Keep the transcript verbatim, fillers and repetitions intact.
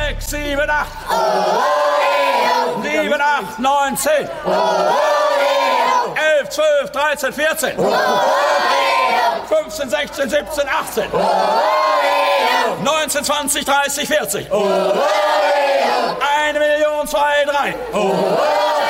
sechs, sieben, acht. sieben, acht, neun, zehn. elf, zwölf, dreizehn, vierzehn. fünfzehn, sechzehn, siebzehn, achtzehn. neunzehn, zwanzig, dreißig, vierzig. Eine Million, zwei, drei.